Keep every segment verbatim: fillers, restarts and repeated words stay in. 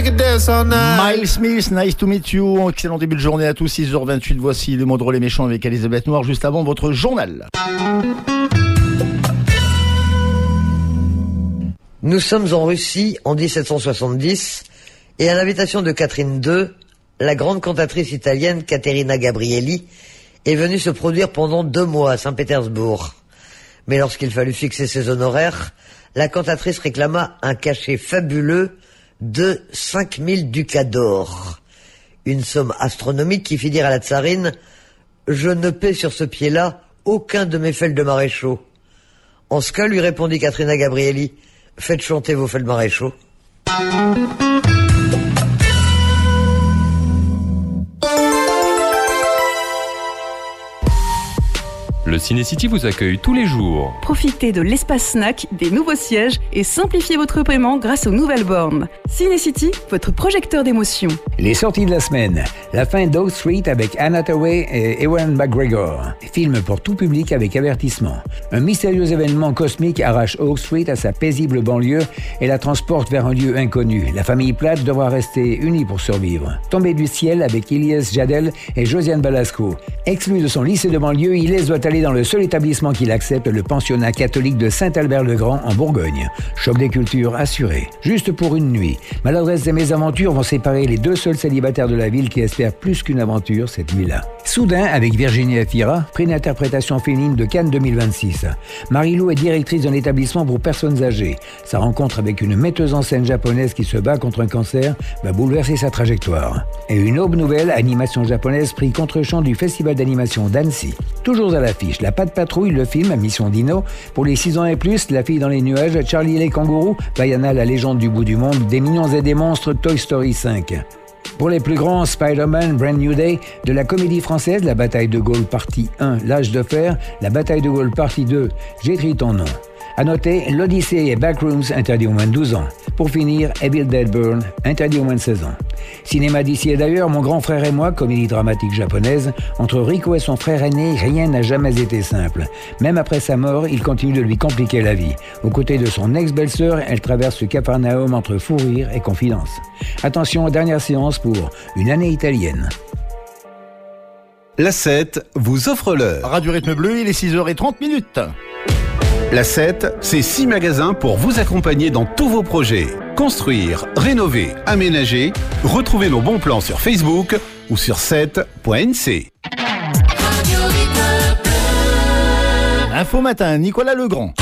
we could dance all night. Miles Smith, nice to meet you. Excellent début de journée à tous, six heures vingt-huit. Voici les mots drôles et méchants avec Elisabeth Noir, juste avant votre journal. Nous sommes en Russie en dix-sept cent soixante-dix et à l'invitation de Catherine deux, la grande cantatrice italienne Caterina Gabrielli est venue se produire pendant deux mois à Saint-Pétersbourg. Mais lorsqu'il fallut fixer ses honoraires, la cantatrice réclama un cachet fabuleux de cinq mille ducats d'or. Une somme astronomique qui fit dire à la tsarine « Je ne paie sur ce pied-là aucun de mes fels de maréchaux. » En ce cas, lui répondit Caterina Gabrielli, « Faites chanter vos fels de maréchaux. » Le Ciné-City vous accueille tous les jours. Profitez de l'espace snack, des nouveaux sièges et simplifiez votre paiement grâce aux nouvelles bornes. Ciné-City, votre projecteur d'émotion. Les sorties de la semaine. La fin d'Oak Street avec Anne Hathaway et Ewan McGregor. Film pour tout public avec avertissement. Un mystérieux événement cosmique arrache Oak Street à sa paisible banlieue et la transporte vers un lieu inconnu. La famille Platt devra rester unie pour survivre. Tombé du ciel avec Ilyes Jadel et Josiane Balasco. Exclu de son lycée de banlieue, Ilyes doit aller dans le seul établissement qu'il accepte, le pensionnat catholique de Saint-Albert-le-Grand en Bourgogne. Choc des cultures assuré. Juste pour une nuit. Maladresse et mésaventures vont séparer les deux seuls célibataires de la ville qui espèrent plus qu'une aventure cette nuit-là. Soudain, avec Virginie Efira, prix d'interprétation féminine de Cannes deux mille vingt-six. Marie-Lou est directrice d'un établissement pour personnes âgées. Sa rencontre avec une metteuse en scène japonaise qui se bat contre un cancer va bouleverser sa trajectoire. Et une aube nouvelle, animation japonaise, prix contre-champ du Festival d'animation d'Annecy. Toujours à l'affiche, La Patte Patrouille, le film, Mission Dino. Pour les six ans et plus, La Fille dans les nuages, Charlie et les kangourous, Vaiana, la légende du bout du monde, Des mignons et des monstres, Toy Story cinq. Pour les plus grands, Spider-Man, Brand New Day, de la comédie française, La Bataille de Gaulle partie un, L'âge de fer, La Bataille de Gaulle partie deux, J'écris ton nom. À noter, l'Odyssée et Backrooms, interdit au moins de douze ans. Pour finir, Evil Dead Burn, interdit au moins de seize ans. Cinéma d'ici et d'ailleurs, Mon grand frère et moi, comédie dramatique japonaise. Entre Rico et son frère aîné, rien n'a jamais été simple. Même après sa mort, il continue de lui compliquer la vie. Aux côtés de son ex-belle-sœur, elle traverse le Capharnaüm entre fou rire et confidence. Attention, dernière séance pour Une année italienne. La sept vous offre l'heure. Radio Rythme Bleu, il est six heures trente minutes. La sept, c'est six magasins pour vous accompagner dans tous vos projets. Construire, rénover, aménager. Retrouvez nos bons plans sur Facebook ou sur sept point n c. Info matin, Nicolas Legrand.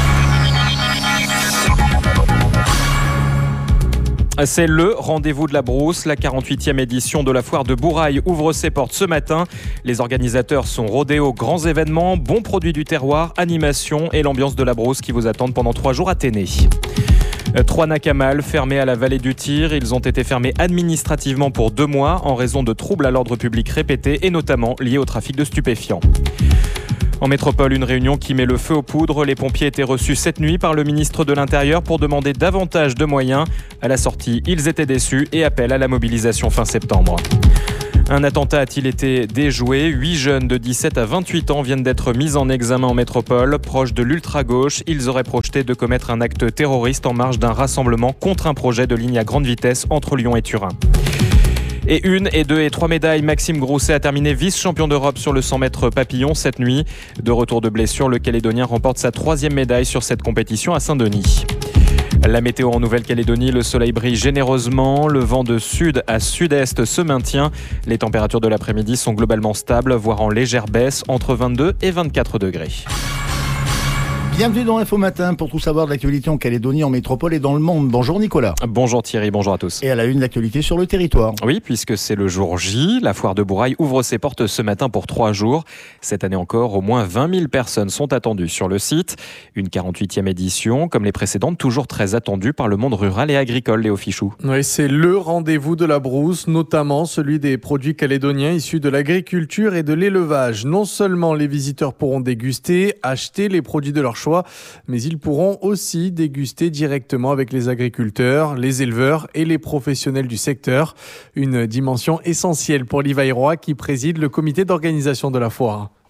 C'est le rendez-vous de la brousse. La quarante-huitième édition de la foire de Bourail ouvre ses portes ce matin. Les organisateurs sont rodéo, grands événements, bons produits du terroir, animation et l'ambiance de la brousse qui vous attendent pendant trois jours à Téné. Trois Nakamal fermés à la vallée du Tir. Ils ont été fermés administrativement pour deux mois en raison de troubles à l'ordre public répétés et notamment liés au trafic de stupéfiants. En métropole, une réunion qui met le feu aux poudres. Les pompiers étaient reçus cette nuit par le ministre de l'Intérieur pour demander davantage de moyens. À la sortie, ils étaient déçus et appellent à la mobilisation fin septembre. Un attentat a-t-il été déjoué ? Huit jeunes de dix-sept à vingt-huit ans viennent d'être mis en examen en métropole. Proches de l'ultra-gauche, ils auraient projeté de commettre un acte terroriste en marge d'un rassemblement contre un projet de ligne à grande vitesse entre Lyon et Turin. Et une, et deux, et trois médailles. Maxime Grousset a terminé vice-champion d'Europe sur le cent mètres papillon cette nuit. De retour de blessure, le Calédonien remporte sa troisième médaille sur cette compétition à Saint-Denis. La météo en Nouvelle-Calédonie, le soleil brille généreusement, le vent de sud à sud-est se maintient. Les températures de l'après-midi sont globalement stables, voire en légère baisse, entre vingt-deux et vingt-quatre degrés. Bienvenue dans Info Matin pour tout savoir de l'actualité en Calédonie, en métropole et dans le monde. Bonjour Nicolas. Bonjour Thierry, bonjour à tous. Et à la une, l'actualité sur le territoire. Oui, puisque c'est le jour J, la foire de Bourail ouvre ses portes ce matin pour trois jours. Cette année encore, au moins vingt mille personnes sont attendues sur le site. Une quarante-huitième édition, comme les précédentes, toujours très attendue par le monde rural et agricole, Léo Fichou. Oui, c'est le rendez-vous de la brousse, notamment celui des produits calédoniens issus de l'agriculture et de l'élevage. Non seulement les visiteurs pourront déguster, acheter les produits de leur choix, mais ils pourront aussi déguster directement avec les agriculteurs, les éleveurs et les professionnels du secteur. Une dimension essentielle pour Livaïrois qui préside le comité d'organisation de la foire.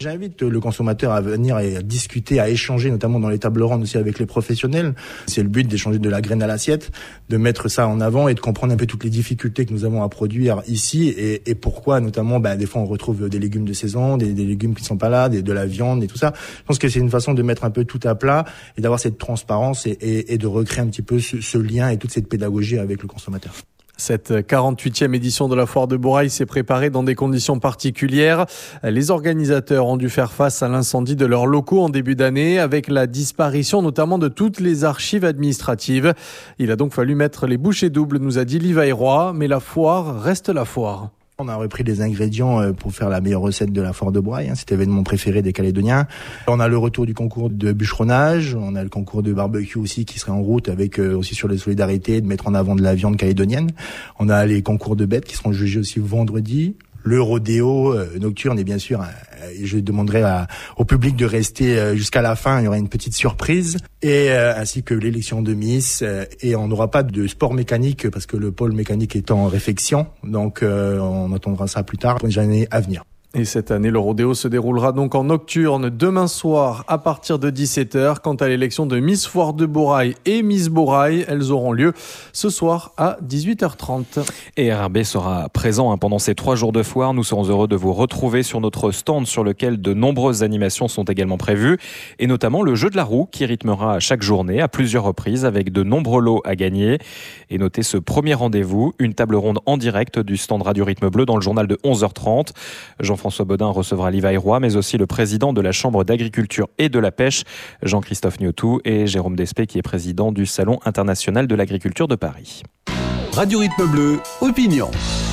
J'invite le consommateur à venir et à discuter, à échanger, notamment dans les tables rondes aussi avec les professionnels. C'est le but d'échanger de la graine à l'assiette, de mettre ça en avant et de comprendre un peu toutes les difficultés que nous avons à produire ici et, et pourquoi, notamment, bah, des fois on retrouve des légumes de saison, des, des légumes qui ne sont pas là, des, de la viande et tout ça. Je pense que c'est une façon de mettre un peu tout à plat et d'avoir cette transparence et, et, et de recréer un petit peu ce, ce lien et toute cette pédagogie avec le consommateur. Cette quarante-huitième édition de la Foire de Bourail s'est préparée dans des conditions particulières. Les organisateurs ont dû faire face à l'incendie de leurs locaux en début d'année avec la disparition notamment de toutes les archives administratives. Il a donc fallu mettre les bouchées doubles, nous a dit Livaille Roy, mais la foire reste la foire. On a repris les ingrédients pour faire la meilleure recette de la Foire de Bourail, hein, cet événement préféré des Calédoniens. On a le retour du concours de bûcheronnage, on a le concours de barbecue aussi qui serait en route avec euh, aussi sur les solidarités, de mettre en avant de la viande calédonienne. On a les concours de bêtes qui seront jugés aussi vendredi. Le rodéo euh, nocturne et bien sûr, euh, je demanderai à, au public de rester euh, jusqu'à la fin. Il y aura une petite surprise et euh, ainsi que l'élection de Miss euh, et on n'aura pas de sport mécanique parce que le pôle mécanique est en réfection. Donc euh, on attendra ça plus tard pour les années à venir. Et cette année, le rodéo se déroulera donc en nocturne demain soir à partir de dix-sept heures. Quant à l'élection de Miss Foire de Bourail et Miss Bourail, elles auront lieu ce soir à dix-huit heures trente. Et R R B sera présent hein, pendant ces trois jours de foire. Nous serons heureux de vous retrouver sur notre stand sur lequel de nombreuses animations sont également prévues. Et notamment le jeu de la roue qui rythmera chaque journée à plusieurs reprises avec de nombreux lots à gagner. Et notez ce premier rendez-vous, une table ronde en direct du stand Radio Rythme Bleu dans le journal de onze heures trente. Jean-François Bodin recevra Livaille Roy, mais aussi le président de la Chambre d'agriculture et de la pêche, Jean-Christophe Niotou, et Jérôme Despé, qui est président du Salon international de l'agriculture de Paris. Radio Rythme Bleu, opinion.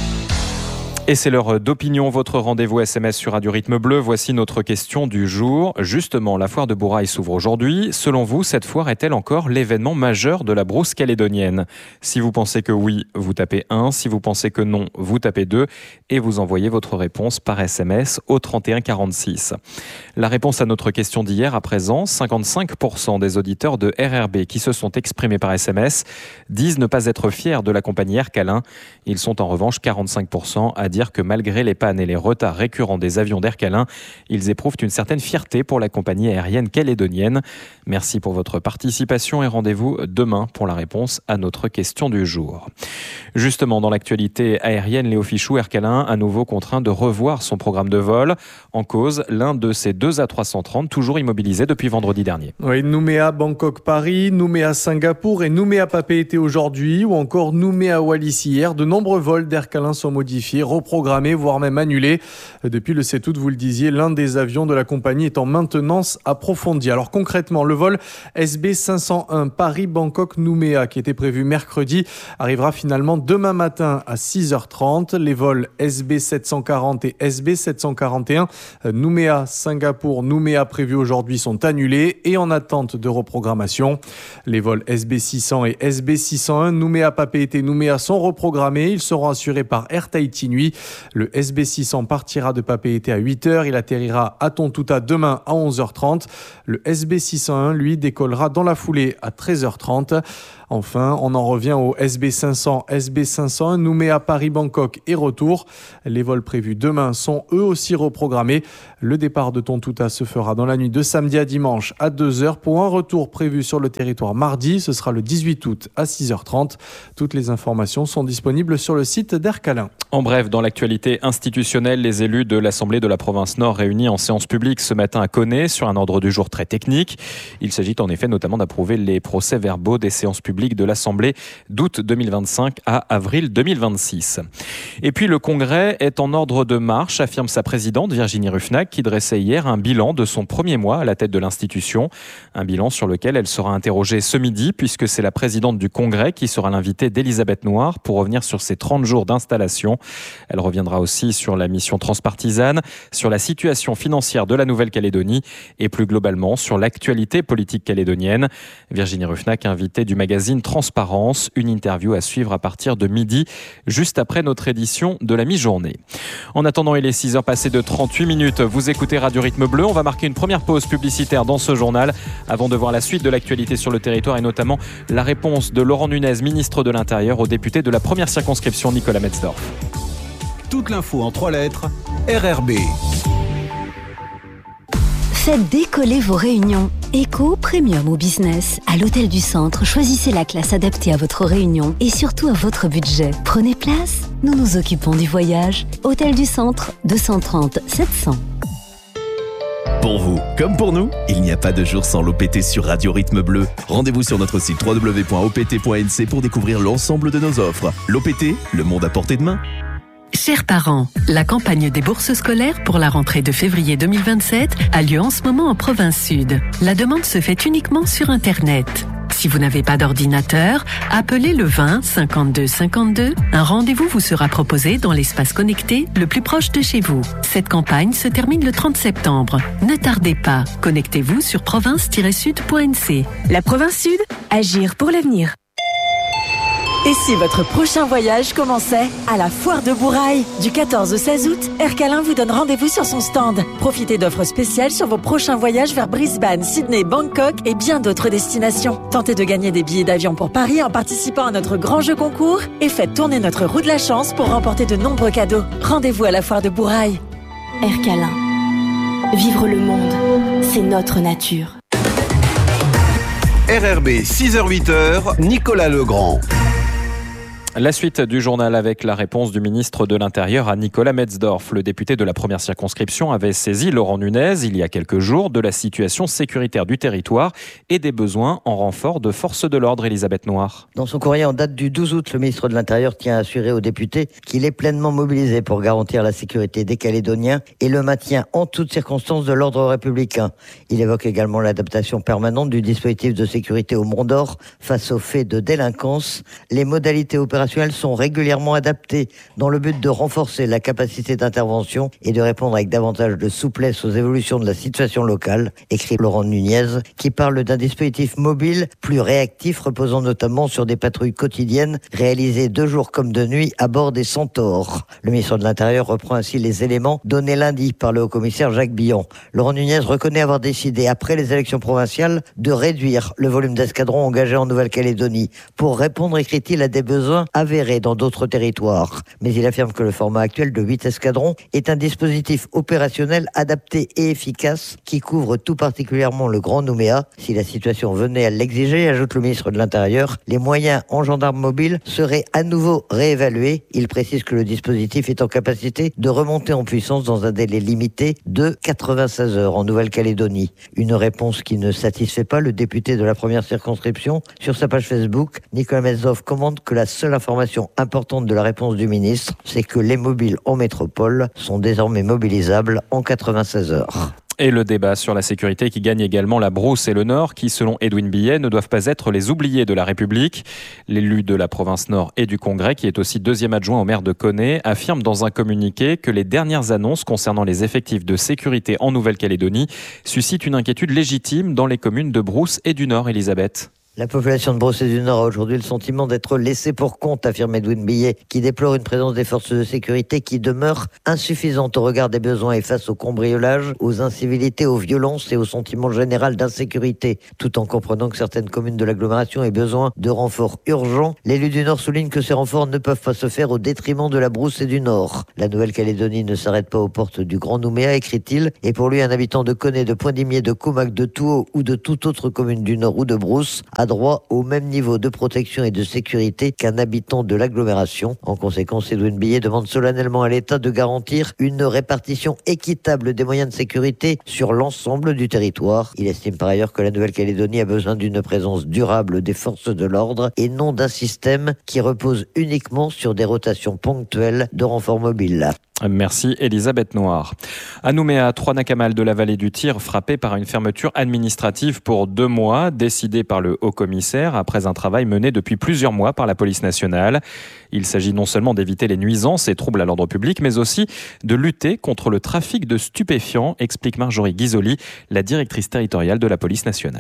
Et c'est l'heure d'opinion, votre rendez-vous S M S sur Radio Rythme Bleu. Voici notre question du jour. Justement, la foire de Bourail s'ouvre aujourd'hui. Selon vous, cette foire est-elle encore l'événement majeur de la brousse calédonienne ? Si vous pensez que oui, vous tapez un. Si vous pensez que non, vous tapez deux. Et vous envoyez votre réponse par S M S au trente et un quarante-six. La réponse à notre question d'hier, à présent, cinquante-cinq pour cent des auditeurs de R R B qui se sont exprimés par S M S disent ne pas être fiers de la compagnie Air Calin. Ils sont en revanche quarante-cinq pour cent à dire que malgré les pannes et les retards récurrents des avions d'Air Calin, ils éprouvent une certaine fierté pour la compagnie aérienne calédonienne. Merci pour votre participation et rendez-vous demain pour la réponse à notre question du jour. Justement, dans l'actualité aérienne, Léo Fichou, Air Calin, à nouveau contraint de revoir son programme de vol. En cause, l'un de ses deux A trois cent trente, toujours immobilisé depuis vendredi dernier. Oui, Nouméa, Bangkok, Paris, Nouméa, Singapour et Nouméa, Papeete aujourd'hui, ou encore Nouméa, Wallis hier. De nombreux vols d'Air Calin sont modifiés, reprogrammés, voire même annulés. Depuis le sept août, vous le disiez, l'un des avions de la compagnie est en maintenance approfondie. Alors concrètement, le vol S B cinq cent un Paris-Bangkok-Nouméa, qui était prévu mercredi, arrivera finalement demain matin à six heures trente. Les vols S B sept cent quarante et S B sept cent quarante et un Nouméa, Singapour, Nouméa prévus aujourd'hui sont annulés et en attente de reprogrammation. Les vols S B six cents et S B six cent un Nouméa, Papeete et Nouméa sont reprogrammés. Ils seront assurés par Air Tahiti Nuit. Le S B six cents partira de Papeete à huit heures. Il atterrira à Tontouta demain à onze heures trente. Le S B six cent un, lui, décollera dans la foulée à treize heures trente. Enfin, on en revient au S B cinq cents, S B cinq cent un, Nouméa, Paris, Bangkok et retour. Les vols prévus demain sont eux aussi reprogrammés. Le départ de Tontouta se fera dans la nuit de samedi à dimanche à deux heures pour un retour prévu sur le territoire mardi. Ce sera le dix-huit août à six heures trente. Toutes les informations sont disponibles sur le site d'Air Calin. En bref, dans l'actualité institutionnelle, les élus de l'Assemblée de la province Nord réunis en séance publique ce matin à Koné sur un ordre du jour très technique. Il s'agit en effet notamment d'approuver les procès-verbaux des séances publiques de l'Assemblée d'août deux mille vingt-cinq à avril deux mille vingt-six. Et puis le Congrès est en ordre de marche, affirme sa présidente Virginie Ruffnac, qui dressait hier un bilan de son premier mois à la tête de l'institution. Un bilan sur lequel elle sera interrogée ce midi, puisque c'est la présidente du Congrès qui sera l'invitée d'Elisabeth Noir pour revenir sur ses trente jours d'installation. Elle reviendra aussi sur la mission transpartisane, sur la situation financière de la Nouvelle-Calédonie et plus globalement sur l'actualité politique calédonienne. Virginie Ruffnac, invitée du magazine Transparence, une interview à suivre à partir de midi, juste après notre édition de la mi-journée. En attendant, il est six heures passées de trente-huit minutes. Vous écoutez Radio Rythme Bleu. On va marquer une première pause publicitaire dans ce journal avant de voir la suite de l'actualité sur le territoire et notamment la réponse de Laurent Nunez, ministre de l'Intérieur, au député de la première circonscription Nicolas Metzdorf. Toute l'info en trois lettres, R R B. Faites décoller vos réunions. Éco, premium ou business. À l'Hôtel du Centre, choisissez la classe adaptée à votre réunion et surtout à votre budget. Prenez place, nous nous occupons du voyage. Hôtel du Centre, deux cent trente sept cents. Pour vous, comme pour nous, il n'y a pas de jour sans l'O P T sur Radio Rythme Bleu. Rendez-vous sur notre site w w w point o p t point n c pour découvrir l'ensemble de nos offres. L'O P T, le monde à portée de main. Chers parents, la campagne des bourses scolaires pour la rentrée de février deux mille vingt-sept a lieu en ce moment en province sud. La demande se fait uniquement sur Internet. Si vous n'avez pas d'ordinateur, appelez le vingt cinquante-deux cinquante-deux. Un rendez-vous vous sera proposé dans l'espace connecté le plus proche de chez vous. Cette campagne se termine le trente septembre. Ne tardez pas. Connectez-vous sur province tiret sud point n c. La province sud, agir pour l'avenir. Et si votre prochain voyage commençait à la foire de Bourail? Du quatorze au seize août, Air Calin vous donne rendez-vous sur son stand. Profitez d'offres spéciales sur vos prochains voyages vers Brisbane, Sydney, Bangkok et bien d'autres destinations. Tentez de gagner des billets d'avion pour Paris en participant à notre grand jeu concours et faites tourner notre roue de la chance pour remporter de nombreux cadeaux. Rendez-vous à la foire de Bourail. Air Calin. Vivre le monde, c'est notre nature. R R B six heures huit heures, Nicolas Legrand. La suite du journal avec la réponse du ministre de l'Intérieur à Nicolas Metzdorf. Le député de la première circonscription avait saisi Laurent Nunez il y a quelques jours de la situation sécuritaire du territoire et des besoins en renfort de forces de l'ordre. Elisabeth Noir. Dans son courrier en date du douze août, le ministre de l'Intérieur tient à assurer aux députés qu'il est pleinement mobilisé pour garantir la sécurité des Calédoniens et le maintien en toutes circonstances de l'ordre républicain. Il évoque également l'adaptation permanente du dispositif de sécurité au Mont d'Or face aux faits de délinquance. Les modalités opérationnelles sont régulièrement adaptées dans le but de renforcer la capacité d'intervention et de répondre avec davantage de souplesse aux évolutions de la situation locale, écrit Laurent Nunez, qui parle d'un dispositif mobile plus réactif reposant notamment sur des patrouilles quotidiennes réalisées de jour comme de nuit à bord des Centaures. Le ministre de l'Intérieur reprend ainsi les éléments donnés lundi par le haut-commissaire Jacques Billon. Laurent Nunez reconnaît avoir décidé, après les élections provinciales, de réduire le volume d'escadrons engagés en Nouvelle-Calédonie pour répondre, écrit-il, à des besoins avérés dans d'autres territoires. Mais il affirme que le format actuel de huit escadrons est un dispositif opérationnel adapté et efficace qui couvre tout particulièrement le Grand Nouméa. Si la situation venait à l'exiger, ajoute le ministre de l'Intérieur, les moyens en gendarmes mobiles seraient à nouveau réévalués. Il précise que le dispositif est en capacité de remonter en puissance dans un délai limité de quatre-vingt-seize heures en Nouvelle-Calédonie. Une réponse qui ne satisfait pas le député de la première circonscription. Sur sa page Facebook, Nicolas Metzdorf commente que la seule information importante de la réponse du ministre, c'est que les mobiles en métropole sont désormais mobilisables en quatre-vingt-seize heures. Et le débat sur la sécurité qui gagne également la Brousse et le Nord, qui, selon Edwin Billet, ne doivent pas être les oubliés de la République. L'élu de la province Nord et du Congrès, qui est aussi deuxième adjoint au maire de Koné, affirme dans un communiqué que les dernières annonces concernant les effectifs de sécurité en Nouvelle-Calédonie suscitent une inquiétude légitime dans les communes de Brousse et du Nord. Elisabeth. La population de Brousse et du Nord a aujourd'hui le sentiment d'être laissée pour compte, affirme Edwin Billet, qui déplore une présence des forces de sécurité qui demeure insuffisante au regard des besoins et face au cambriolage, aux incivilités, aux violences et au sentiment général d'insécurité. Tout en comprenant que certaines communes de l'agglomération aient besoin de renforts urgents, l'élu du Nord souligne que ces renforts ne peuvent pas se faire au détriment de la Brousse et du Nord. La Nouvelle-Calédonie ne s'arrête pas aux portes du Grand Nouméa, écrit-il, et pour lui, un habitant de Koné, de Pointe-d'Imier, de Comac, de Touhou ou de toute autre commune du Nord ou de Brousse a droit au même niveau de protection et de sécurité qu'un habitant de l'agglomération. En conséquence, Edwin Billet demande solennellement à l'État de garantir une répartition équitable des moyens de sécurité sur l'ensemble du territoire. Il estime par ailleurs que la Nouvelle-Calédonie a besoin d'une présence durable des forces de l'ordre et non d'un système qui repose uniquement sur des rotations ponctuelles de renforts mobiles. Merci Elisabeth Noir. À Nouméa, trois Nakamal de la vallée du Tir frappés par une fermeture administrative pour deux mois, décidée par le haut-commissaire après un travail mené depuis plusieurs mois par la police nationale. Il s'agit non seulement d'éviter les nuisances et troubles à l'ordre public, mais aussi de lutter contre le trafic de stupéfiants, explique Marjorie Ghisoli, la directrice territoriale de la police nationale. On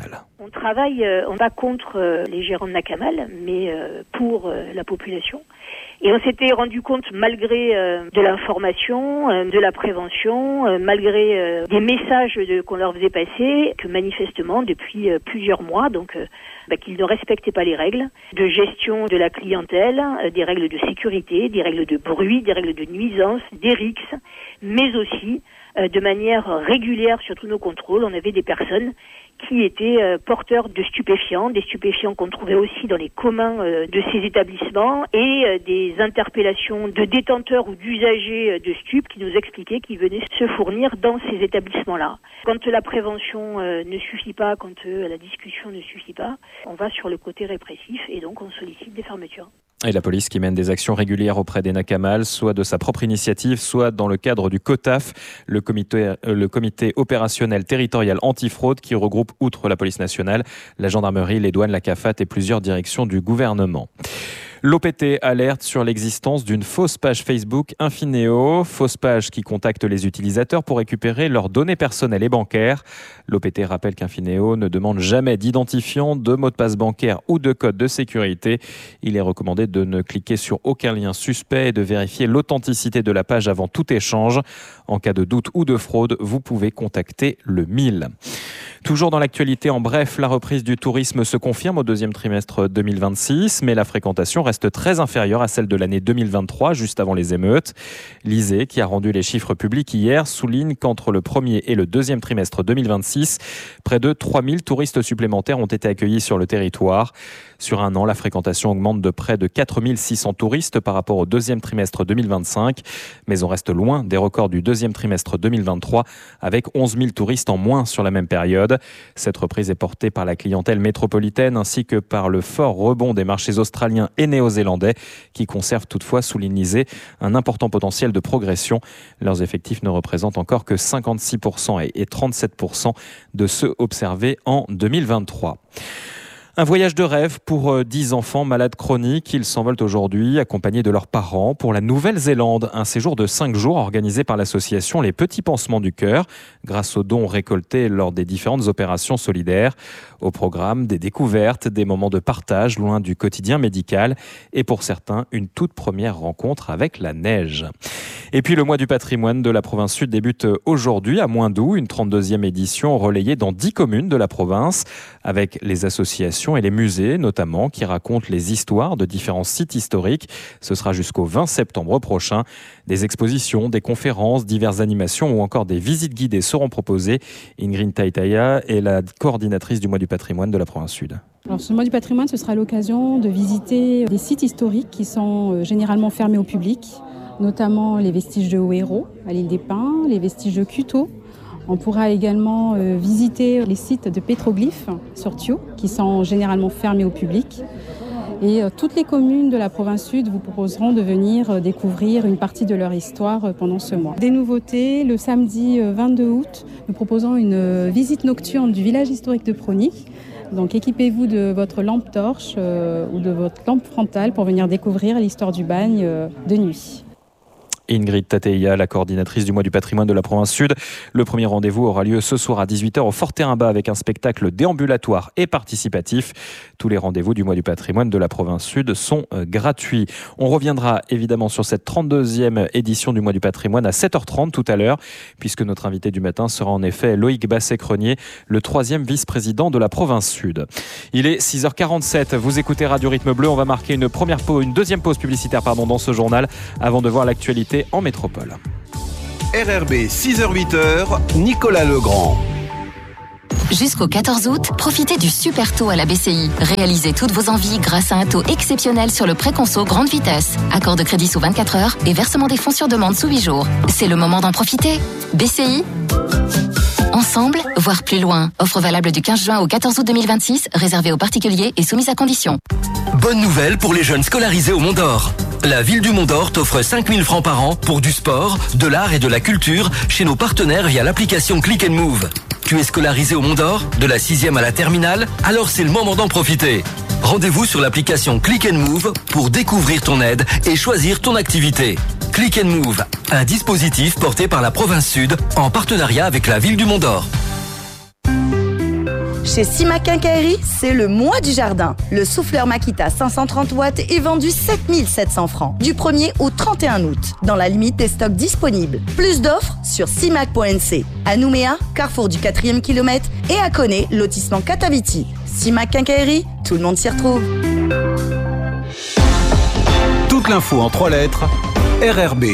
on travaille, euh, on va contre euh, les gérants de Nakamal, mais euh, pour euh, la population. Et on s'était rendu compte, malgré euh, de l'information, euh, de la prévention, euh, malgré euh, des messages de, qu'on leur faisait passer, que manifestement, depuis euh, plusieurs mois, donc euh, bah, qu'ils ne respectaient pas les règles de gestion de la clientèle, euh, des règles de sécurité, des règles de bruit, des règles de nuisance, des rixes, mais aussi euh, de manière régulière sur tous nos contrôles, on avait des personnes qui étaient euh, porteurs de stupéfiants, des stupéfiants qu'on trouvait aussi dans les communs euh, de ces établissements et euh, des interpellations de détenteurs ou d'usagers euh, de stupes qui nous expliquaient qu'ils venaient se fournir dans ces établissements-là. Quand la prévention euh, ne suffit pas, quand euh, la discussion ne suffit pas, on va sur le côté répressif et donc on sollicite des fermetures. Et la police qui mène des actions régulières auprès des Nakamal, soit de sa propre initiative, soit dans le cadre du COTAF, le comité, le comité opérationnel territorial antifraude qui regroupe, outre la police nationale, la gendarmerie, les douanes, la CAFAT et plusieurs directions du gouvernement. L'O P T alerte sur l'existence d'une fausse page Facebook Infineo, fausse page qui contacte les utilisateurs pour récupérer leurs données personnelles et bancaires. L'O P T rappelle qu'Infineo ne demande jamais d'identifiant, de mot de passe bancaire ou de code de sécurité. Il est recommandé de ne cliquer sur aucun lien suspect et de vérifier l'authenticité de la page avant tout échange. En cas de doute ou de fraude, vous pouvez contacter le mille. Toujours dans l'actualité, en bref, la reprise du tourisme se confirme au deuxième trimestre deux mille vingt-six, mais la fréquentation reste très inférieure à celle de l'année deux mille vingt-trois, juste avant les émeutes. L'I S E E, qui a rendu les chiffres publics hier, souligne qu'entre le premier et le deuxième trimestre deux mille vingt-six, près de trois mille touristes supplémentaires ont été accueillis sur le territoire. Sur un an, la fréquentation augmente de près de quatre mille six cents touristes par rapport au deuxième trimestre deux mille vingt-cinq, mais on reste loin des records du deuxième trimestre deux mille vingt-trois, avec onze mille touristes en moins sur la même période. Cette reprise est portée par la clientèle métropolitaine ainsi que par le fort rebond des marchés australiens et néo-zélandais qui conservent toutefois, souligne l'I S E E, un important potentiel de progression. Leurs effectifs ne représentent encore que cinquante-six pour cent et trente-sept pour cent de ceux observés en deux mille vingt-trois. Un voyage de rêve pour dix enfants malades chroniques. Ils s'envolent aujourd'hui, accompagnés de leurs parents, pour la Nouvelle-Zélande. Un séjour de cinq jours organisé par l'association Les Petits Pansements du Cœur, grâce aux dons récoltés lors des différentes opérations solidaires. Au programme, des découvertes, des moments de partage loin du quotidien médical et pour certains, une toute première rencontre avec la neige. Et puis le mois du patrimoine de la province sud débute aujourd'hui à Moindou, une trente-deuxième édition relayée dans dix communes de la province, avec les associations et les musées notamment qui racontent les histoires de différents sites historiques. Ce sera jusqu'au vingt septembre prochain. Des expositions, des conférences, diverses animations ou encore des visites guidées seront proposées. Ingrid Taitaya est la coordinatrice du mois du patrimoine de la province sud. Alors, ce mois du patrimoine, ce sera l'occasion de visiter des sites historiques qui sont généralement fermés au public, notamment les vestiges de Haut-Hérault à l'île des Pins, les vestiges de Cuteau. On pourra également euh, visiter les sites de pétroglyphes sur Thio, qui sont généralement fermés au public. Et euh, toutes les communes de la province sud vous proposeront de venir euh, découvrir une partie de leur histoire euh, pendant ce mois. Des nouveautés, le samedi euh, vingt-deux août, nous proposons une euh, visite nocturne du village historique de Prony. Donc équipez-vous de votre lampe torche euh, ou de votre lampe frontale pour venir découvrir l'histoire du bagne euh, de nuit. Ingrid Tateya, la coordinatrice du mois du patrimoine de la province sud. Le premier rendez-vous aura lieu ce soir à dix-huit heures au Fort Terrain-Bas avec un spectacle déambulatoire et participatif. Tous les rendez-vous du mois du patrimoine de la province sud sont euh, gratuits. On reviendra évidemment sur cette trente-deuxième édition du mois du patrimoine à sept heures trente tout à l'heure, puisque notre invité du matin sera en effet Loïc Basset-Crenier, le troisième vice-président de la province sud. Il est six heures quarante-sept, vous écoutez Radio Rythme Bleu. On va marquer une première pause, une deuxième pause publicitaire pardon, dans ce journal avant de voir l'actualité en métropole. R R B six heures huit heures, Nicolas Legrand. Jusqu'au quatorze août, profitez du super taux à la B C I. Réalisez toutes vos envies grâce à un taux exceptionnel sur le préconso grande vitesse. Accord de crédit sous vingt-quatre heures et versement des fonds sur demande sous huit jours. C'est le moment d'en profiter. B C I, ensemble, voire plus loin. Offre valable du quinze juin au quatorze août deux mille vingt-six, réservée aux particuliers et soumise à conditions. Bonne nouvelle pour les jeunes scolarisés au Mont d'Or. La ville du Mont d'Or t'offre cinq mille francs par an pour du sport, de l'art et de la culture chez nos partenaires via l'application Click and Move. Tu es scolarisé au Mont d'Or, de la sixième à la terminale, alors c'est le moment d'en profiter. Rendez-vous sur l'application Click and Move pour découvrir ton aide et choisir ton activité. Click and Move, un dispositif porté par la province sud en partenariat avec la ville du Mont d'Or. Chez Sima Quincaillerie, c'est le mois du jardin. Le souffleur Makita cinq cent trente watts est vendu sept mille sept cents francs du premier au trente et un août, dans la limite des stocks disponibles. Plus d'offres sur simac point n c. À Nouméa, carrefour du quatrième kilomètre, et à Koné, lotissement Kataviti. Sima Quincaillerie, tout le monde s'y retrouve. Toute l'info en trois lettres, R R B.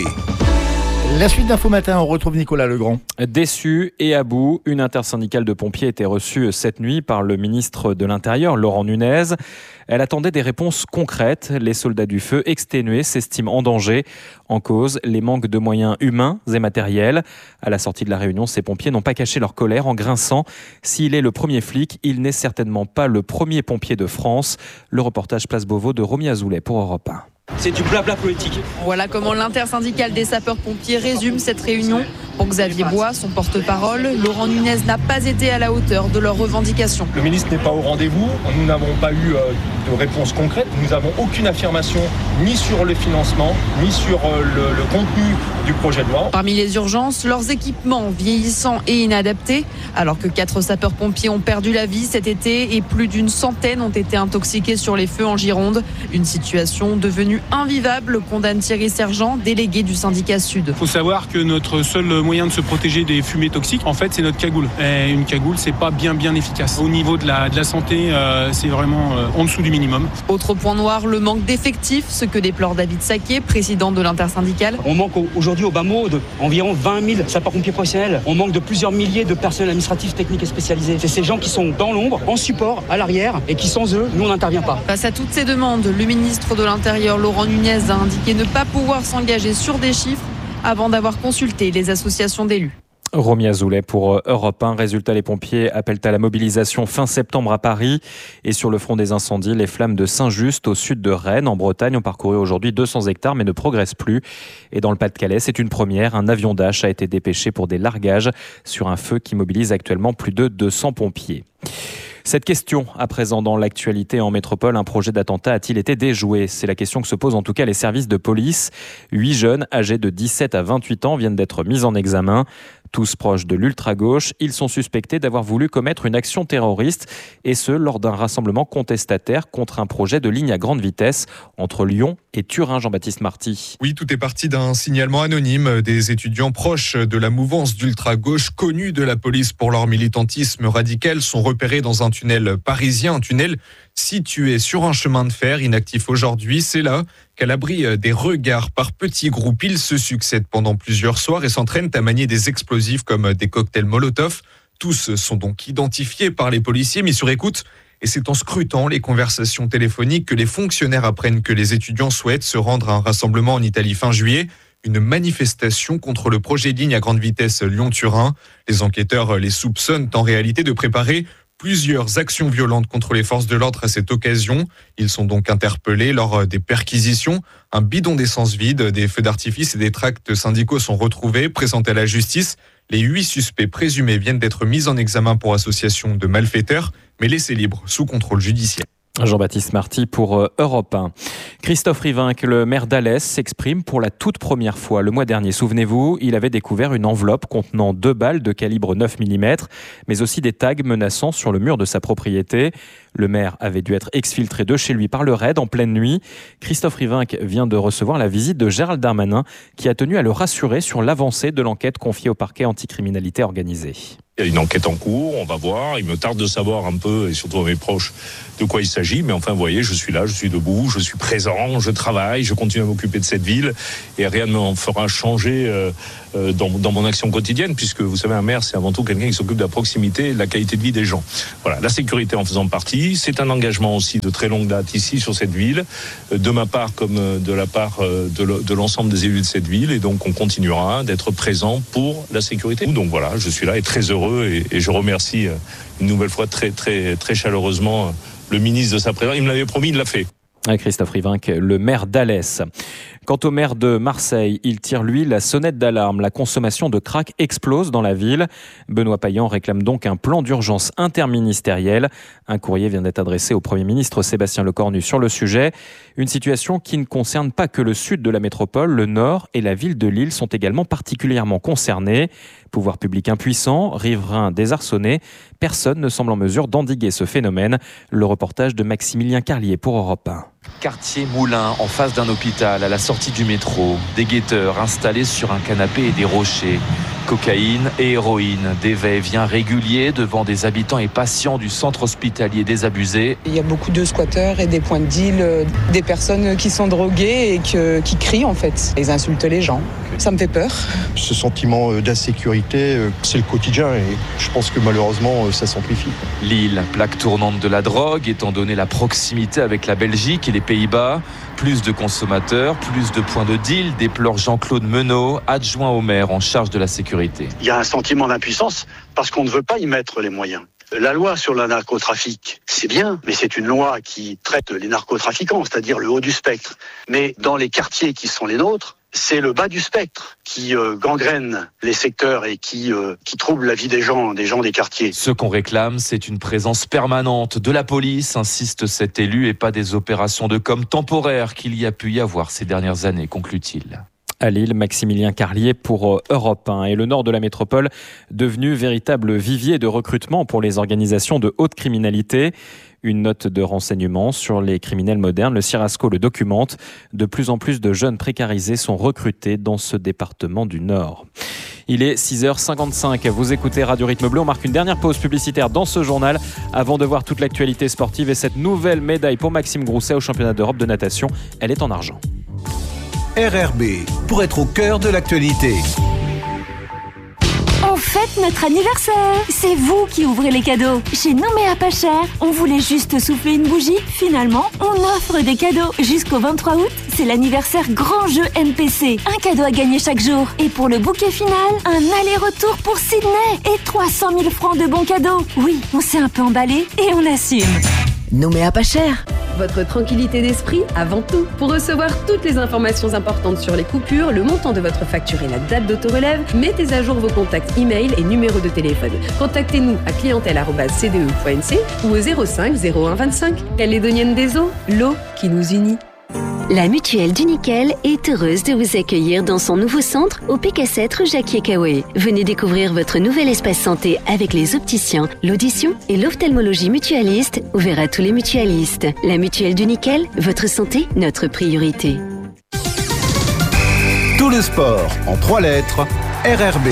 La suite d'Info Matin, on retrouve Nicolas Legrand. Déçu et à bout, une intersyndicale de pompiers était reçue cette nuit par le ministre de l'Intérieur, Laurent Nunez. Elle attendait des réponses concrètes. Les soldats du feu exténués s'estiment en danger. En cause, les manques de moyens humains et matériels. À la sortie de la réunion, ces pompiers n'ont pas caché leur colère en grinçant. S'il est le premier flic, il n'est certainement pas le premier pompier de France. Le reportage Place Beauvau de Romy Azoulay pour Europe un. C'est du blabla politique. Voilà comment l'intersyndicale des sapeurs-pompiers résume cette réunion. Pour Xavier Bois, son porte-parole, Laurent Nunez n'a pas été à la hauteur de leurs revendications. Le ministre n'est pas au rendez-vous. Nous n'avons pas eu euh, de réponse concrète. Nous n'avons aucune affirmation ni sur le financement, ni sur euh, le, le contenu du projet de loi. Parmi les urgences, leurs équipements vieillissants et inadaptés. Alors que quatre sapeurs-pompiers ont perdu la vie cet été et plus d'une centaine ont été intoxiqués sur les feux en Gironde. Une situation devenue invivable, condamne Thierry Sergent, délégué du syndicat Sud. Il faut savoir que notre seul moyen de se protéger des fumées toxiques, en fait, c'est notre cagoule. Et une cagoule, c'est pas bien bien efficace. Au niveau de la, de la santé, euh, c'est vraiment euh, en dessous du minimum. Autre point noir, le manque d'effectifs, ce que déplore David Saquet, président de l'intersyndicale. On manque aujourd'hui au bas mot d'environ vingt mille sapeurs-pompiers professionnels. On manque de plusieurs milliers de personnels administratifs, techniques et spécialisés. C'est ces gens qui sont dans l'ombre, en support, à l'arrière, et qui sans eux, nous, on n'intervient pas. Face à toutes ces demandes, le ministre de l'Intérieur, Laurent Nunez, a indiqué ne pas pouvoir s'engager sur des chiffres avant d'avoir consulté les associations d'élus. Romy Azoulay pour Europe un. Résultat, les pompiers appellent à la mobilisation fin septembre à Paris. Et sur le front des incendies, les flammes de Saint-Just au sud de Rennes, en Bretagne, ont parcouru aujourd'hui deux cents hectares mais ne progressent plus. Et dans le Pas-de-Calais, c'est une première. Un avion Dash a été dépêché pour des largages sur un feu qui mobilise actuellement plus de deux cents pompiers. Cette question, à présent dans l'actualité en métropole, un projet d'attentat a-t-il été déjoué ? C'est la question que se posent en tout cas les services de police. Huit jeunes âgés de dix-sept à vingt-huit ans viennent d'être mis en examen. Tous proches de l'ultra-gauche, ils sont suspectés d'avoir voulu commettre une action terroriste, et ce, lors d'un rassemblement contestataire contre un projet de ligne à grande vitesse entre Lyon et Turin. Jean-Baptiste Marty. Oui, tout est parti d'un signalement anonyme. Des étudiants proches de la mouvance d'ultra-gauche, connus de la police pour leur militantisme radical, sont repérés dans un tunnel parisien, un tunnel situé sur un chemin de fer inactif aujourd'hui. C'est là qu'à l'abri des regards par petits groupes, ils se succèdent pendant plusieurs soirs et s'entraînent à manier des explosifs comme des cocktails Molotov. Tous sont donc identifiés par les policiers, mis sur écoute. Et c'est en scrutant les conversations téléphoniques que les fonctionnaires apprennent que les étudiants souhaitent se rendre à un rassemblement en Italie fin juillet. Une manifestation contre le projet de ligne à grande vitesse Lyon-Turin. Les enquêteurs les soupçonnent en réalité de préparer plusieurs actions violentes contre les forces de l'ordre à cette occasion. Ils sont donc interpellés lors des perquisitions. Un bidon d'essence vide, des feux d'artifice et des tracts syndicaux sont retrouvés, présentés à la justice. Les huit suspects présumés viennent d'être mis en examen pour association de malfaiteurs, mais laissés libres sous contrôle judiciaire. Jean-Baptiste Marty pour Europe un. Christophe Rivinc, le maire d'Alès, s'exprime pour la toute première fois. Le mois dernier, souvenez-vous, il avait découvert une enveloppe contenant deux balles de calibre neuf millimètres, mais aussi des tags menaçants sur le mur de sa propriété. Le maire avait dû être exfiltré de chez lui par le raid en pleine nuit. Christophe Rivinc vient de recevoir la visite de Gérald Darmanin, qui a tenu à le rassurer sur l'avancée de l'enquête confiée au parquet anticriminalité organisée. Il y a une enquête en cours, on va voir. Il me tarde de savoir un peu, et surtout à mes proches, de quoi il s'agit. Mais enfin, vous voyez, je suis là, je suis debout, je suis présent, je travaille, je continue à m'occuper de cette ville. Et rien ne m'en fera changer euh, euh, dans, dans mon action quotidienne, puisque vous savez, un maire, c'est avant tout quelqu'un qui s'occupe de la proximité et de la qualité de vie des gens. Voilà, la sécurité en faisant partie. C'est un engagement aussi de très longue date ici, sur cette ville, de ma part comme de la part de l'ensemble des élus de cette ville. Et donc, on continuera d'être présent pour la sécurité. Donc voilà, je suis là et très heureux. Et, et je remercie une nouvelle fois très très très chaleureusement le ministre de sa présence. Il me l'avait promis, il l'a fait. Christophe Rivinc, le maire d'Alès. Quant au maire de Marseille, il tire lui la sonnette d'alarme. La consommation de crack explose dans la ville. Benoît Payan réclame donc un plan d'urgence interministériel. Un courrier vient d'être adressé au Premier ministre Sébastien Lecornu sur le sujet. Une situation qui ne concerne pas que le sud de la métropole, le nord et la ville de Lille sont également particulièrement concernés. Pouvoir public impuissant, riverains désarçonnés, personne ne semble en mesure d'endiguer ce phénomène. Le reportage de Maximilien Carlier pour Europe un. Quartier Moulin, en face d'un hôpital, à la sortie du métro. Des guetteurs installés sur un canapé et des rochers. Cocaïne et héroïne, des va-et-vient réguliers devant des habitants et patients du centre hospitalier désabusé. Il y a beaucoup de squatteurs et des points de deal, des personnes qui sont droguées et que, qui crient en fait. Ils insultent les gens. Ça me fait peur. Ce sentiment d'insécurité, c'est le quotidien et je pense que malheureusement, ça s'amplifie. Lille, plaque tournante de la drogue, étant donné la proximité avec la Belgique et les Pays-Bas. Plus de consommateurs, plus de points de deal, déplore Jean-Claude Menot, adjoint au maire en charge de la sécurité. Il y a un sentiment d'impuissance parce qu'on ne veut pas y mettre les moyens. La loi sur le narcotrafic, c'est bien, mais c'est une loi qui traite les narcotrafiquants, c'est-à-dire le haut du spectre. Mais dans les quartiers qui sont les nôtres, c'est le bas du spectre qui euh, gangrène les secteurs et qui, euh, qui trouble la vie des gens, des gens des quartiers. Ce qu'on réclame, c'est une présence permanente de la police, insiste cet élu, et pas des opérations de com temporaires qu'il y a pu y avoir ces dernières années, conclut-il. À Lille, Maximilien Carlier pour Europe un. Et le nord de la métropole, devenu véritable vivier de recrutement pour les organisations de haute criminalité. Une note de renseignement sur les criminels modernes, le Cirasco le documente. De plus en plus de jeunes précarisés sont recrutés dans ce département du Nord. Il est six heures cinquante-cinq, vous écoutez Radio Rythme Bleu. On marque une dernière pause publicitaire dans ce journal avant de voir toute l'actualité sportive et cette nouvelle médaille pour Maxime Grousset au championnat d'Europe de natation. Elle est en argent. R R B, pour être au cœur de l'actualité. On fête notre anniversaire. C'est vous qui ouvrez les cadeaux. Chez Nouméa Pas Cher, on voulait juste souffler une bougie. Finalement, on offre des cadeaux. Jusqu'au vingt-trois août, c'est l'anniversaire Grand Jeu M P C. Un cadeau à gagner chaque jour. Et pour le bouquet final, un aller-retour pour Sydney et trois cent mille francs de bons cadeaux. Oui, on s'est un peu emballé et on assume. Nouméa Pas Cher. Votre tranquillité d'esprit avant tout. Pour recevoir toutes les informations importantes sur les coupures, le montant de votre facture et la date d'autorelève, mettez à jour vos contacts e-mail et numéros de téléphone. Contactez-nous à clientèle arobase c d e point n c ou au zéro cinq zéro un vingt-cinq. Calédonienne des eaux, l'eau qui nous unit. La Mutuelle du Nickel est heureuse de vous accueillir dans son nouveau centre au P K sept rue Jacquier-Caoué. Venez découvrir votre nouvel espace santé avec les opticiens, l'audition et l'ophtalmologie mutualiste, ouvert à tous les mutualistes. La Mutuelle du Nickel, votre santé, notre priorité. Tout le sport en trois lettres, R R B.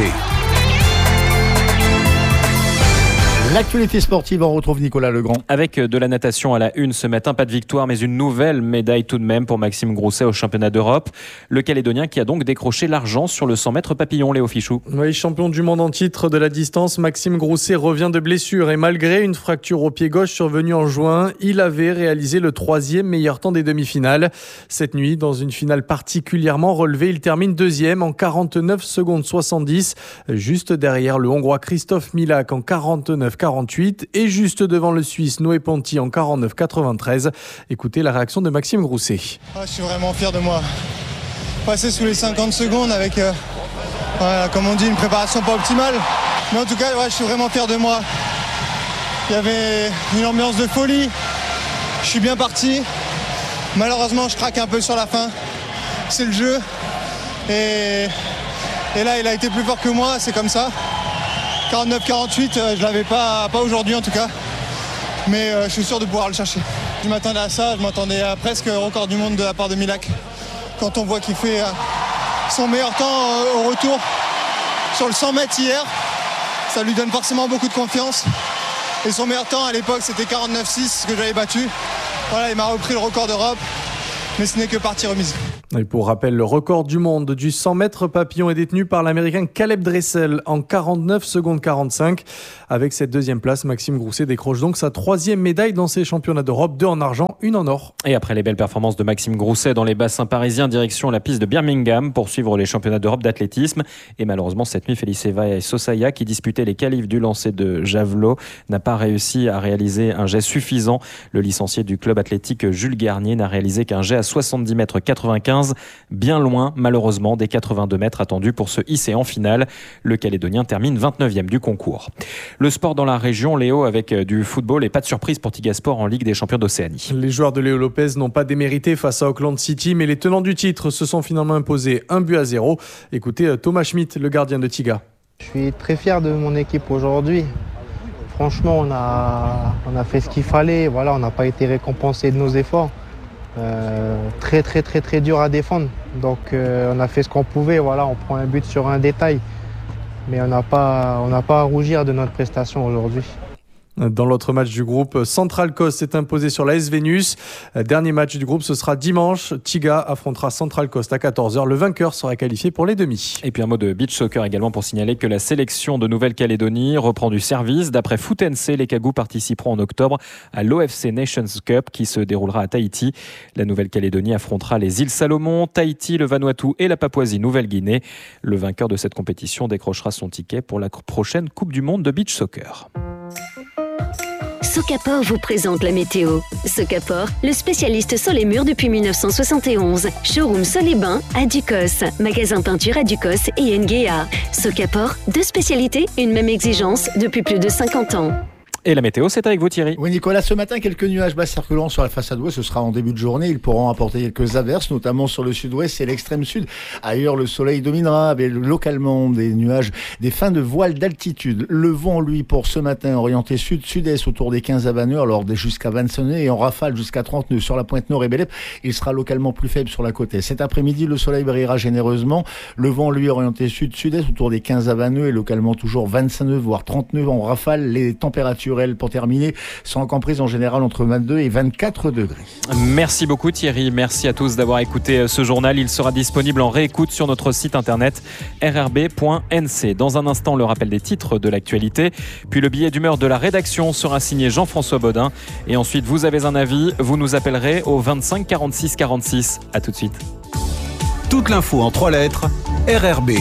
L'actualité sportive, on retrouve Nicolas Legrand. Avec de la natation à la une ce matin, pas de victoire, mais une nouvelle médaille tout de même pour Maxime Grousset au championnat d'Europe. Le Calédonien qui a donc décroché l'argent sur le cent mètres papillon, Léo Fichou. Oui, champion du monde en titre de la distance, Maxime Grousset revient de blessure et malgré une fracture au pied gauche survenue en juin, il avait réalisé le troisième meilleur temps des demi-finales. Cette nuit, dans une finale particulièrement relevée, il termine deuxième en quarante-neuf secondes soixante-dix, juste derrière le Hongrois Christophe Milak en quarante-neuf quarante-huit et juste devant le Suisse Noé Ponty en quarante-neuf quatre-vingt-treize. Écoutez la réaction de Maxime Grousset. Ah, je suis vraiment fier de moi. Passer sous les cinquante secondes avec, euh, voilà, comme on dit, une préparation pas optimale. Mais en tout cas, ouais, je suis vraiment fier de moi. Il y avait une ambiance de folie. Je suis bien parti. Malheureusement, je craque un peu sur la fin. C'est le jeu. Et, et là, il a été plus fort que moi, c'est comme ça. quarante-neuf quarante-huit, je l'avais pas, pas aujourd'hui en tout cas, mais euh, je suis sûr de pouvoir le chercher. Je m'attendais à ça, je m'attendais à presque record du monde de la part de Milak. Quand on voit qu'il fait euh, son meilleur temps euh, au retour sur le cent mètres hier, ça lui donne forcément beaucoup de confiance. Et son meilleur temps à l'époque c'était quarante-neuf six que j'avais battu. Voilà, il m'a repris le record d'Europe, mais ce n'est que partie remise. Et pour rappel, le record du monde du cent mètres papillon est détenu par l'Américain Caleb Dressel en quarante-neuf secondes quarante-cinq. Avec cette deuxième place, Maxime Grousset décroche donc sa troisième médaille dans ces championnats d'Europe, deux en argent, une en or. Et après les belles performances de Maxime Grousset dans les bassins parisiens, direction la piste de Birmingham pour suivre les championnats d'Europe d'athlétisme. Et malheureusement, cette nuit, Feliceva et Sosaya, qui disputaient les qualifs du lancer de javelot, n'a pas réussi à réaliser un jet suffisant. Le licencié du club athlétique Jules Garnier n'a réalisé qu'un jet à soixante-dix mètres quatre-vingt-quinze, bien loin malheureusement des quatre-vingt-deux mètres attendus pour se hisser en finale. Le Calédonien termine vingt-neuvième du concours. Le sport dans la région, Léo, avec du football et pas de surprise pour Tigasport en Ligue des champions d'Océanie. Les joueurs de Léo Lopez n'ont pas démérité face à Auckland City, mais les tenants du titre se sont finalement imposés un but à zéro. Écoutez Thomas Schmidt, le gardien de Tiga. Je suis très fier de mon équipe aujourd'hui. Franchement, on a, on a fait ce qu'il fallait. Voilà, on n'a pas été récompensé de nos efforts. Euh, très très très très dur à défendre. Donc euh, on a fait ce qu'on pouvait. Voilà, on prend un but sur un détail. Mais on n'a pas, on n'a pas à rougir de notre prestation aujourd'hui. Dans l'autre match du groupe, Central Coast s'est imposé sur l'A S Vénus. Dernier match du groupe, ce sera dimanche. Tiga affrontera Central Coast à quatorze heures. Le vainqueur sera qualifié pour les demi. Et puis un mot de beach soccer également pour signaler que la sélection de Nouvelle-Calédonie reprend du service. D'après Foot N C, les Cagous participeront en octobre à l'O F C Nations Cup qui se déroulera à Tahiti. La Nouvelle-Calédonie affrontera les îles Salomon, Tahiti, le Vanuatu et la Papouasie-Nouvelle-Guinée. Le vainqueur de cette compétition décrochera son ticket pour la prochaine Coupe du Monde de beach soccer. Socapor vous présente la météo. Socapor, le spécialiste sol et murs depuis mille neuf cent soixante et onze. Showroom sol et bain à Ducos. Magasin peinture à Ducos et Nguea. Socapor, deux spécialités, une même exigence depuis plus de cinquante ans. Et la météo, c'est avec vous Thierry. Oui Nicolas, ce matin, quelques nuages bas circulant sur la façade ouest, ce sera en début de journée. Ils pourront apporter quelques averses, notamment sur le sud-ouest et l'extrême sud. Ailleurs, le soleil dominera avec localement des nuages, des fins de voile d'altitude. Le vent, lui, pour ce matin, orienté sud-sud-est autour des quinze à vingt nœuds, alors jusqu'à vingt-cinq nœuds et en rafale jusqu'à trente nœuds sur la pointe nord et Bélep. Il sera localement plus faible sur la côte est. Cet après-midi, le soleil brillera généreusement. Le vent, lui, orienté sud-sud-est autour des quinze à vingt nœuds et localement toujours vingt-cinq nœuds, voire trente nœuds en rafale. Les températures, pour terminer, sont comprises en général entre vingt-deux et vingt-quatre degrés. Merci beaucoup Thierry, merci à tous d'avoir écouté ce journal. Il sera disponible en réécoute sur notre site internet r r b point n c. Dans un instant, le rappel des titres de l'actualité, puis le billet d'humeur de la rédaction sera signé Jean-François Baudin. Et ensuite, vous avez un avis, vous nous appellerez au vingt-cinq quarante-six quarante-six. A tout de suite. Toute l'info en trois lettres, R R B.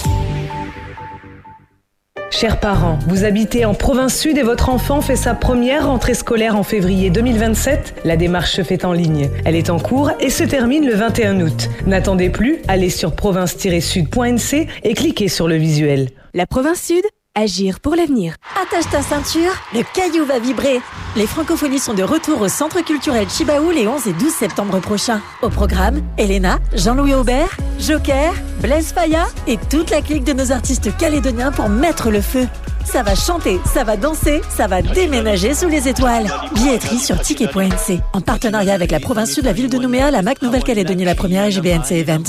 Chers parents, vous habitez en province sud et votre enfant fait sa première rentrée scolaire en février deux mille vingt-sept. La démarche se fait en ligne. Elle est en cours et se termine le vingt et un août. N'attendez plus, allez sur province tiret sud point n c et cliquez sur le visuel. La province sud, agir pour l'avenir. Attache ta ceinture, le caillou va vibrer. Les francophonies sont de retour au Centre culturel Chibaou les onze et douze septembre prochains. Au programme, Elena, Jean-Louis Aubert, Joker, Blaise Faya et toute la clique de nos artistes calédoniens pour mettre le feu. Ça va chanter, ça va danser, ça va déménager sous les étoiles. Billetterie sur ticket point n c. En partenariat avec la province sud, la ville de Nouméa, la M A C Nouvelle-Calédonie la première et G B N C Event.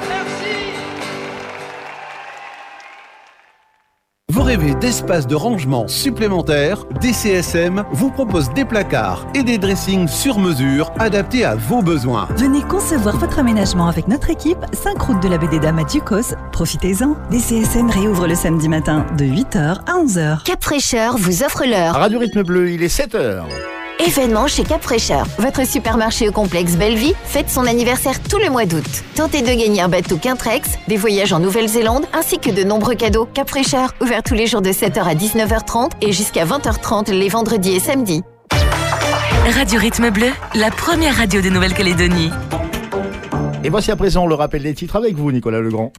Vous rêvez d'espace de rangement supplémentaires? D C S M vous propose des placards et des dressings sur mesure adaptés à vos besoins. Venez concevoir votre aménagement avec notre équipe, cinq route de la Baie des Dames à Ducos. Profitez-en. D C S M réouvre le samedi matin de huit heures à onze heures. Cap Fraîcheur vous offre l'heure. Radio Rythme Bleu, il est sept heures. Événement chez Cap Fraîcheur. Votre supermarché au complexe Bellevue fête son anniversaire tout le mois d'août. Tentez de gagner un bateau Quintrex, des voyages en Nouvelle-Zélande, ainsi que de nombreux cadeaux. Cap Fraîcheur, ouvert tous les jours de sept heures à dix-neuf heures trente et jusqu'à vingt heures trente les vendredis et samedis. Radio Rythme Bleu, la première radio de Nouvelle-Calédonie. Et voici à présent le rappel des titres avec vous, Nicolas Legrand.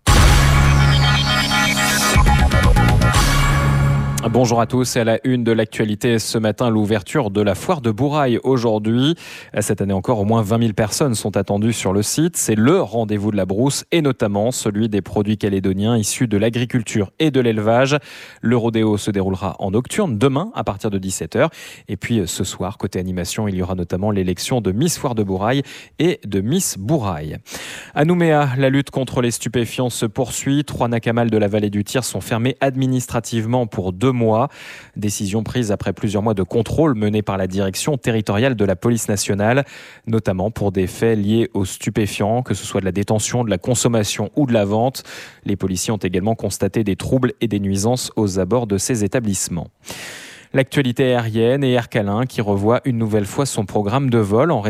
Bonjour à tous, et à la une de l'actualité ce matin, l'ouverture de la foire de Bourail aujourd'hui. Cette année encore, au moins vingt mille personnes sont attendues sur le site. C'est le rendez-vous de la brousse et notamment celui des produits calédoniens issus de l'agriculture et de l'élevage. Le rodéo se déroulera en nocturne demain à partir de dix-sept heures. Et puis ce soir, côté animation, il y aura notamment l'élection de Miss Foire de Bourail et de Miss Bourail. À Nouméa, la lutte contre les stupéfiants se poursuit. Trois nakamal de la vallée du Tyr sont fermés administrativement pour deux deux mois. Décision prise après plusieurs mois de contrôle menés par la direction territoriale de la police nationale, notamment pour des faits liés aux stupéfiants, que ce soit de la détention, de la consommation ou de la vente. Les policiers ont également constaté des troubles et des nuisances aux abords de ces établissements. L'actualité aérienne et Air Calin qui revoit une nouvelle fois son programme de vol en